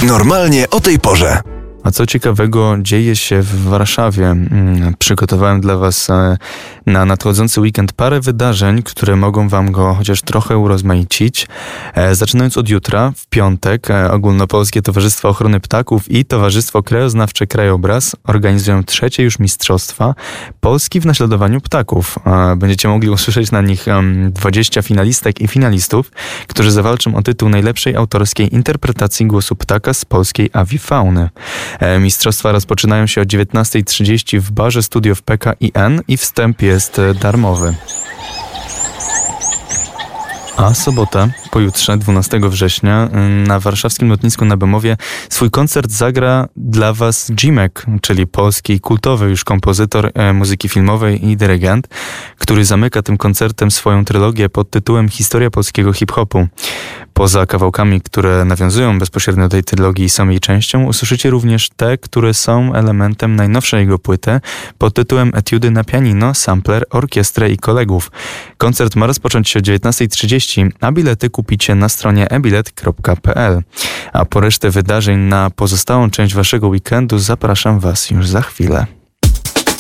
Normalnie o tej porze. A co ciekawego dzieje się w Warszawie? Przygotowałem dla Was na nadchodzący weekend parę wydarzeń, które mogą Wam go chociaż trochę urozmaicić. Zaczynając od jutra, w piątek, Ogólnopolskie Towarzystwo Ochrony Ptaków i Towarzystwo Krajoznawcze Krajobraz organizują 3. już Mistrzostwa Polski w naśladowaniu ptaków. Będziecie mogli usłyszeć na nich 20 finalistek i finalistów, którzy zawalczą o tytuł najlepszej autorskiej interpretacji głosu ptaka z polskiej awifauny. Mistrzostwa rozpoczynają się o 19:30 w barze Studio w PKIN i wstęp jest darmowy. A sobota, pojutrze, 12 września, na warszawskim lotnisku na Bemowie swój koncert zagra dla Was Jimek, czyli polski kultowy już kompozytor muzyki filmowej i dyrygent, który zamyka tym koncertem swoją trylogię pod tytułem Historia polskiego hip-hopu. Poza kawałkami, które nawiązują bezpośrednio do tej trylogii i są jej częścią, usłyszycie również te, które są elementem najnowszej jego płyty pod tytułem Etiudy na pianino, sampler, orkiestrę i kolegów. Koncert ma rozpocząć się o 19:30, a bilety kupicie na stronie ebilet.pl. A po resztę wydarzeń na pozostałą część Waszego weekendu zapraszam Was już za chwilę.